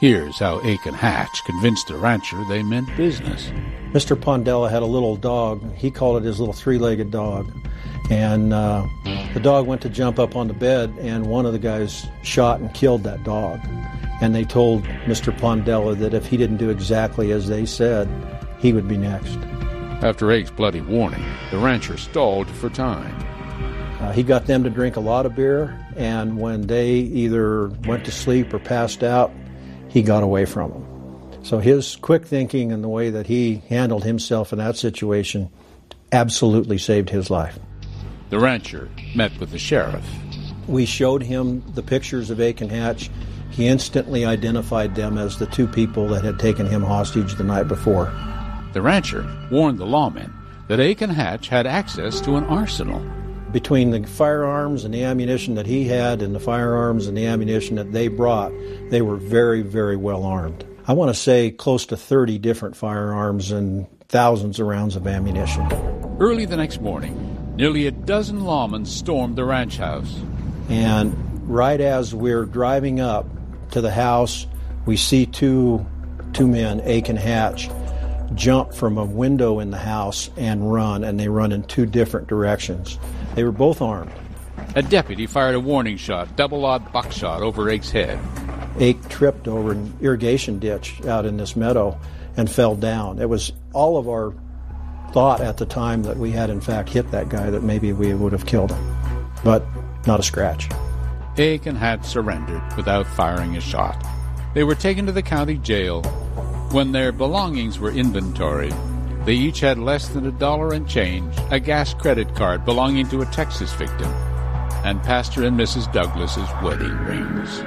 Here's how Aiken Hatch convinced the rancher they meant business. Mr. Pondella had a little dog. He called it his little three-legged dog. And the dog went to jump up on the bed, and one of the guys shot and killed that dog. And they told Mr. Pondella that if he didn't do exactly as they said, he would be next. After Ake's bloody warning, the rancher stalled for time. He got them to drink a lot of beer, and when they either went to sleep or passed out, he got away from them. So his quick thinking and the way that he handled himself in that situation absolutely saved his life. The rancher met with the sheriff. We showed him the pictures of Aiken Hatch. He instantly identified them as the two people that had taken him hostage the night before. The rancher warned the lawmen that Aiken Hatch had access to an arsenal. Between the firearms and the ammunition that he had and the firearms and the ammunition that they brought, they were very, very well armed. I want to say close to 30 different firearms and thousands of rounds of ammunition. Early the next morning, nearly a dozen lawmen stormed the ranch house. And right as we're driving up to the house, we see two men, Aiken Hatch, jump from a window in the house and run, and they run in two different directions. They were both armed. A deputy fired a warning shot, double-aught buckshot, over Ake's head. Ake tripped over an irrigation ditch out in this meadow and fell down. It was all of our thought at the time that we had in fact hit that guy, that maybe we would have killed him. But not a scratch. Aiken had surrendered without firing a shot. They were taken to the county jail. When their belongings were inventoried, they each had less than $1 and change, a gas credit card belonging to a Texas victim, and Pastor and Mrs. Douglas's wedding rings.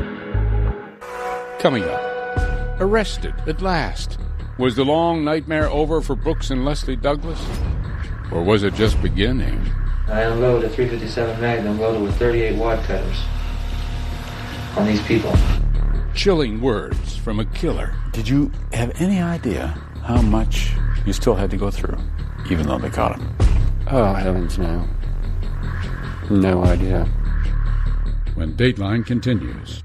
Coming up, arrested at last. Was the long nightmare over for Brooks and Leslie Douglas? Or was it just beginning? I unloaded a .357 Magnum loaded with 38 wad cutters on these people. Chilling words from a killer. Did you have any idea how much you still had to go through, even though they caught him? Oh, heavens no. No idea. When Dateline continues.